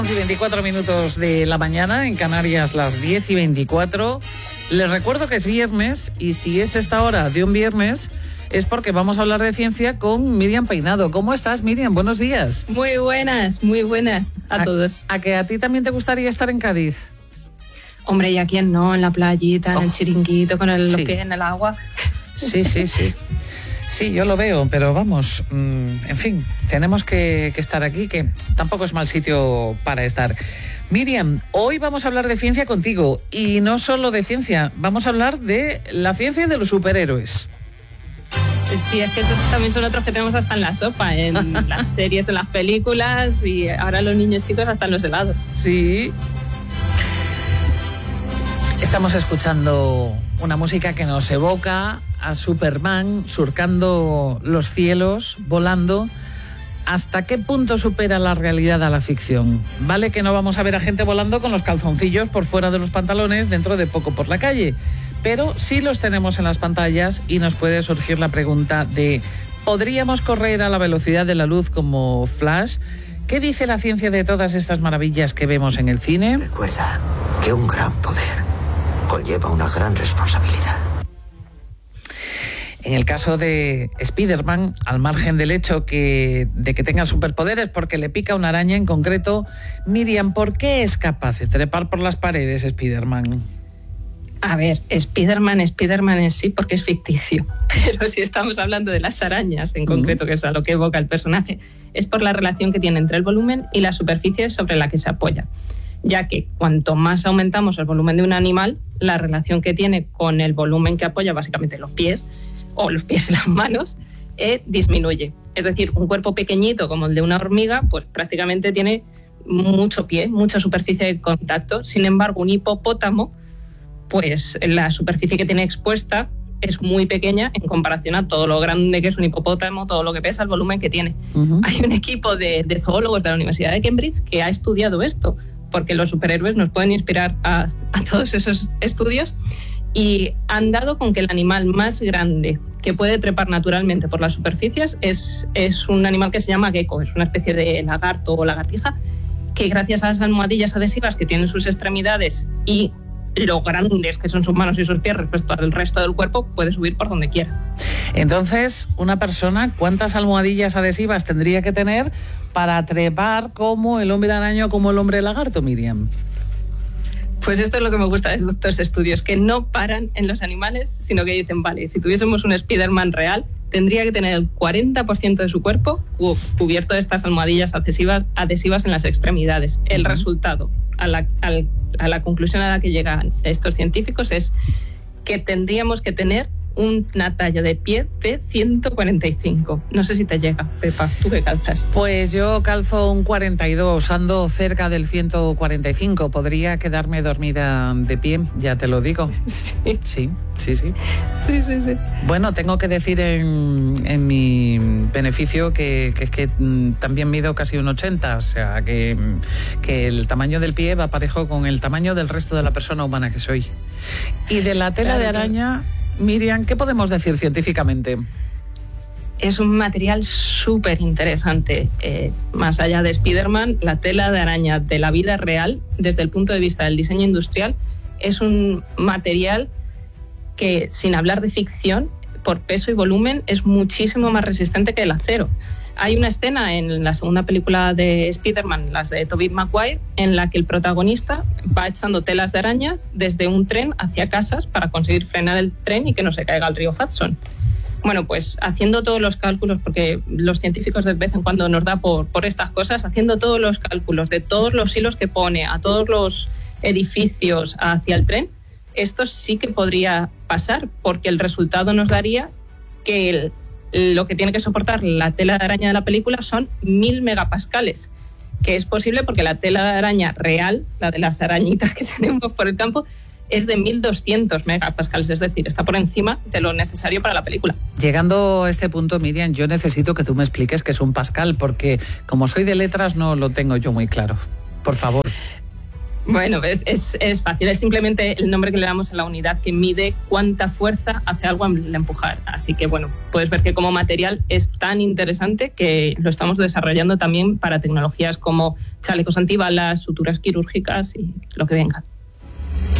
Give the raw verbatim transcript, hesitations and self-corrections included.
y veinticuatro minutos de la mañana, en Canarias las diez y veinticuatro. Les recuerdo que es viernes y si es esta hora de un viernes es porque vamos a hablar de ciencia con Miriam Peinado. ¿Cómo estás, Miriam? Buenos días. Muy buenas, muy buenas a, a todos. ¿A que a ti también te gustaría estar en Cádiz? Hombre, ¿y a quién no? En la playita, oh. en el chiringuito, con el, sí. los pies en el agua. Sí, sí, sí. Sí, yo lo veo, pero vamos, mmm, en fin, tenemos que, que estar aquí, que tampoco es mal sitio para estar. Miriam, hoy vamos a hablar de ciencia contigo, y no solo de ciencia, vamos a hablar de la ciencia de los superhéroes. Sí, es que esos también son otros que tenemos hasta en la sopa, en las series, en las películas, y ahora los niños chicos hasta en los helados. Sí. Estamos escuchando una música que nos evoca a Superman surcando los cielos, volando. ¿Hasta qué punto supera la realidad a la ficción? Vale que no vamos a ver a gente volando con los calzoncillos por fuera de los pantalones dentro de poco por la calle, pero sí los tenemos en las pantallas y nos puede surgir la pregunta de ¿podríamos correr a la velocidad de la luz como Flash? ¿Qué dice la ciencia de todas estas maravillas que vemos en el cine? Recuerda que un gran poder conlleva una gran responsabilidad. En el caso de Spiderman, al margen del hecho que, de que tenga superpoderes porque le pica una araña en concreto, Miriam, ¿por qué es capaz de trepar por las paredes Spiderman? A ver, Spiderman, Spiderman en sí porque es ficticio, pero si estamos hablando de las arañas en concreto, uh-huh. que es a lo que evoca el personaje, es por la relación que tiene entre el volumen y la superficie sobre la que se apoya, ya que cuanto más aumentamos el volumen de un animal, la relación que tiene con el volumen que apoya básicamente los pies, o los pies y las manos, eh, disminuye. Es decir, un cuerpo pequeñito como el de una hormiga, pues prácticamente tiene mucho pie, mucha superficie de contacto. Sin embargo, un hipopótamo, pues la superficie que tiene expuesta es muy pequeña en comparación a todo lo grande que es un hipopótamo, todo lo que pesa, el volumen que tiene. Uh-huh. Hay un equipo de, de zoólogos de la Universidad de Cambridge que ha estudiado esto, porque los superhéroes nos pueden inspirar a, a todos esos estudios, y han dado con que el animal más grande que puede trepar naturalmente por las superficies es, es un animal que se llama gecko, es una especie de lagarto o lagartija que gracias a las almohadillas adhesivas que tienen sus extremidades y lo grandes que son sus manos y sus pies respecto al resto del cuerpo, puede subir por donde quiera. Entonces, una persona, ¿cuántas almohadillas adhesivas tendría que tener para trepar como el hombre araña o como el hombre lagarto, Miriam? Pues esto es lo que me gusta de estos estudios, que no paran en los animales, sino que dicen, vale, si tuviésemos un Spiderman real, tendría que tener el cuarenta por ciento de su cuerpo cu- cubierto de estas almohadillas adhesivas, adhesivas en las extremidades. El uh-huh. resultado, a la, al, a la conclusión a la que llegan estos científicos, es que tendríamos que tener una talla de pie de ciento cuarenta y cinco. No sé si te llega, Pepa, ¿tú qué calzas? Pues yo calzo un cuarenta y dos, ando cerca del ciento cuarenta y cinco. Podría quedarme dormida de pie, ya te lo digo. Sí. Sí, sí, sí. Sí, sí, sí. Bueno, tengo que decir en, en mi beneficio que, que es que mm, también mido casi un ochenta, o sea, que, que el tamaño del pie va parejo con el tamaño del resto de la persona humana que soy. Y de la tela claro, de araña... Miriam, ¿qué podemos decir científicamente? Es un material súper interesante. Eh, más allá de Spiderman, la tela de araña de la vida real, desde el punto de vista del diseño industrial, es un material que, sin hablar de ficción, por peso y volumen, es muchísimo más resistente que el acero. Hay una escena en la segunda película de Spiderman, las de Tobey Maguire, en la que el protagonista va echando telas de arañas desde un tren hacia casas para conseguir frenar el tren y que no se caiga al río Hudson. Bueno, pues haciendo todos los cálculos, porque los científicos de vez en cuando nos da por, por estas cosas, haciendo todos los cálculos de todos los hilos que pone a todos los edificios hacia el tren, esto sí que podría pasar, porque el resultado nos daría que el lo que tiene que soportar la tela de araña de la película son mil megapascales, que es posible porque la tela de araña real, la de las arañitas que tenemos por el campo, es de mil doscientos megapascales, es decir, está por encima de lo necesario para la película. Llegando a este punto, Miriam, yo necesito que tú me expliques qué es un pascal, porque como soy de letras no lo tengo yo muy claro. Por favor. Bueno, es, es, es fácil, es simplemente el nombre que le damos a la unidad que mide cuánta fuerza hace algo al empujar. Así que, bueno, puedes ver que como material es tan interesante que lo estamos desarrollando también para tecnologías como chalecos antibalas, suturas quirúrgicas y lo que venga.